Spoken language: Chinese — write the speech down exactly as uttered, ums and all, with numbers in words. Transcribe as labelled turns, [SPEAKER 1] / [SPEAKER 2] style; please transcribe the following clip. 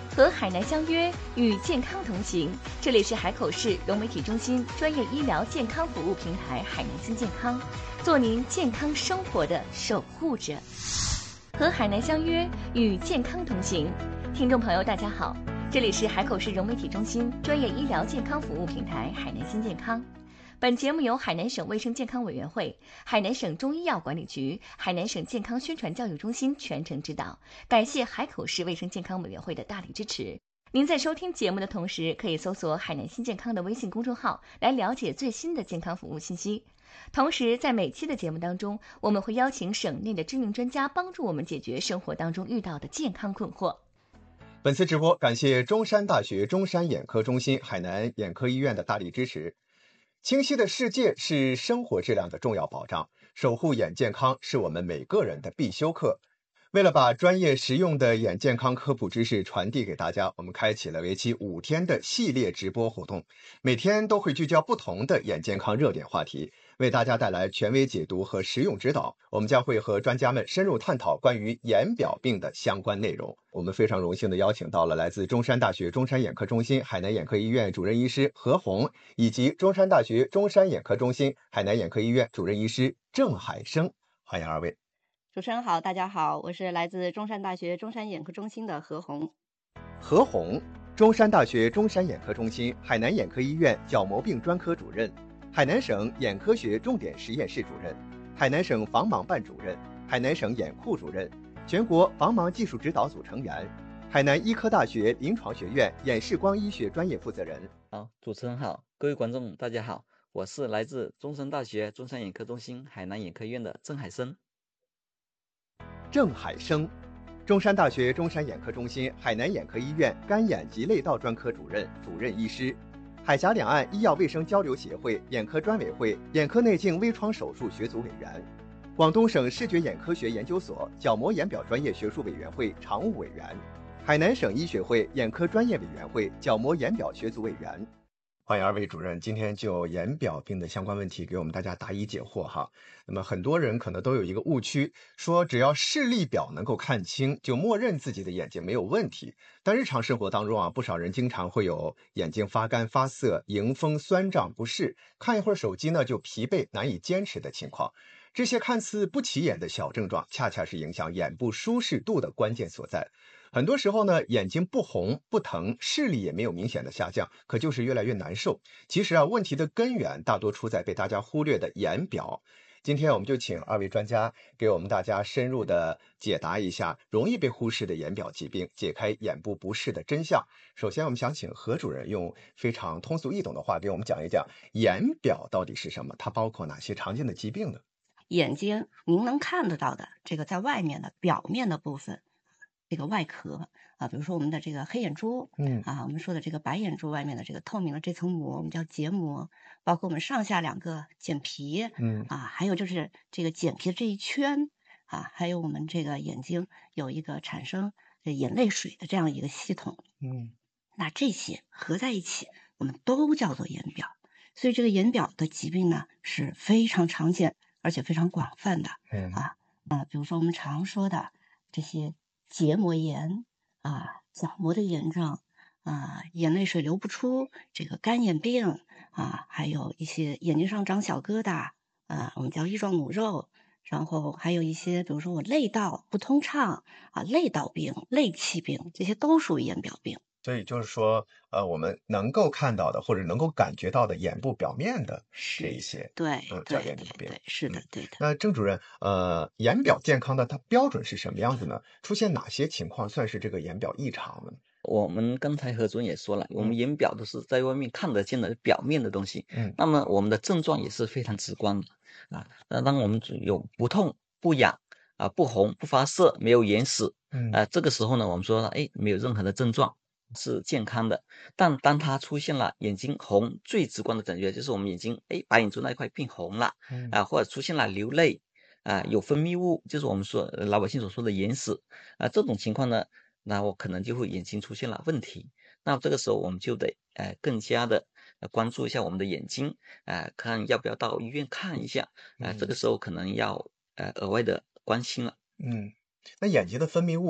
[SPEAKER 1] 和海南相约，与健康同行。这里是海口市融媒体中心专业医疗健康服务平台海南新健康，做您健康生活的守护者。和海南相约，与健康同行。听众朋友，大家好，这里是海口市融媒体中心专业医疗健康服务平台海南新健康。本节目由海南省卫生健康委员会、海南省中医药管理局、海南省健康宣传教育中心全程指导，感谢海口市卫生健康委员会的大力支持。您在收听节目的同时，可以搜索海南新健康的微信公众号来了解最新的健康服务信息。同时，在每期的节目当中，我们会邀请省内的知名专家帮助我们解决生活当中遇到的健康困惑。
[SPEAKER 2] 本次直播感谢中山大学中山眼科中心、海南眼科医院的大力支持。清晰的世界是生活质量的重要保障，守护眼健康是我们每个人的必修课。为了把专业实用的眼健康科普知识传递给大家，我们开启了为期五天的系列直播活动，每天都会聚焦不同的眼健康热点话题，为大家带来权威解读和实用指导。我们将会和专家们深入探讨关于眼表病的相关内容。我们非常荣幸地邀请到了来自中山大学中山眼科中心、海南眼科医院主任医师何红，以及中山大学中山眼科中心、海南眼科医院主任医师郑海生。欢迎二位。
[SPEAKER 3] 主持人好，大家好，我是来自中山大学中山眼科中心的何红。
[SPEAKER 2] 何红，中山大学中山眼科中心、海南眼科医院角膜病专科主任，海南省眼科学重点实验室主任，海南省防盲办主任，海南省眼库主任，全国防盲技术指导组成员，海南医科大学临床学院眼视光医学专业负责人。
[SPEAKER 4] 好，主持人好，各位观众大家好，我是来自中山大学中山眼科中心、海南眼科医院的郑海生。
[SPEAKER 2] 郑海生，中山大学中山眼科中心、海南眼科医院干眼及泪道专科主任、主任医师，海峡两岸医药卫生交流协会眼科专委会眼科内镜微创手术学组委员，广东省视觉眼科学研究所角膜眼表专业学术委员会常务委员，海南省医学会眼科专业委员会角膜眼表学组委员。欢迎二位主任，今天就眼表病的相关问题给我们大家答疑解惑哈。那么很多人可能都有一个误区，说只要视力表能够看清，就默认自己的眼睛没有问题。但日常生活当中啊，不少人经常会有眼睛发干发涩、迎风酸胀不适，看一会儿手机呢就疲惫难以坚持的情况。这些看似不起眼的小症状，恰恰是影响眼部舒适度的关键所在。很多时候呢，眼睛不红不疼，视力也没有明显的下降，可就是越来越难受。其实啊，问题的根源大多出在被大家忽略的眼表。今天我们就请二位专家给我们大家深入的解答一下容易被忽视的眼表疾病，解开眼部不适的真相。首先我们想请何主任用非常通俗易懂的话给我们讲一讲眼表到底是什么，它包括哪些常见的疾病呢？
[SPEAKER 3] 眼睛您能看得到的这个在外面的表面的部分，这个外壳啊，比如说我们的这个黑眼珠，
[SPEAKER 2] 嗯
[SPEAKER 3] 啊，我们说的这个白眼珠外面的这个透明的这层膜，我们叫结膜，包括我们上下两个睑皮，
[SPEAKER 2] 嗯
[SPEAKER 3] 啊，还有就是这个睑皮的这一圈，啊，还有我们这个眼睛有一个产生眼泪水的这样一个系统，
[SPEAKER 2] 嗯，
[SPEAKER 3] 那这些合在一起，我们都叫做眼表。所以这个眼表的疾病呢是非常常见，而且非常广泛的，
[SPEAKER 2] 嗯
[SPEAKER 3] 啊啊，比如说我们常说的这些结膜炎啊、角膜的炎症啊、眼泪水流不出，这个干眼病啊，还有一些眼睛上长小疙瘩啊，我们叫翼状母肉，然后还有一些比如说我泪道不通畅啊，泪道病、泪气病，这些都属于眼表病。
[SPEAKER 2] 所以就是说，呃，我们能够看到的或者能够感觉到的眼部表面的这一些，
[SPEAKER 3] 对，
[SPEAKER 2] 嗯，
[SPEAKER 3] 对
[SPEAKER 2] 叫眼表病。
[SPEAKER 3] 对对，是的，
[SPEAKER 2] 嗯
[SPEAKER 3] 对的。
[SPEAKER 2] 那郑主任，呃，眼表健康的它标准是什么样子呢？出现哪些情况算是这个眼表异常呢？
[SPEAKER 4] 我们刚才何主任也说了，我们
[SPEAKER 2] 嗯
[SPEAKER 4] 眼表都是在外面看得见的表面的东西，
[SPEAKER 2] 嗯
[SPEAKER 4] 那么我们的症状也是非常直观的啊。那当我们有不痛不痒啊、不红不发涩、没有眼屎
[SPEAKER 2] 嗯
[SPEAKER 4] 啊，这个时候呢，我们说哎没有任何的症状，是健康的。但当它出现了眼睛红，最直观的感觉就是我们眼睛哎白眼珠那一块变红了
[SPEAKER 2] 嗯
[SPEAKER 4] 啊，或者出现了流泪啊，有分泌物，就是我们说呃老百姓所说的眼屎啊，这种情况呢，那我可能就会眼睛出现了问题。那这个时候我们就得呃更加的呃关注一下我们的眼睛，呃看要不要到医院看一下，呃这个时候可能要呃额外的关心了。
[SPEAKER 2] 嗯，那眼睛的分泌物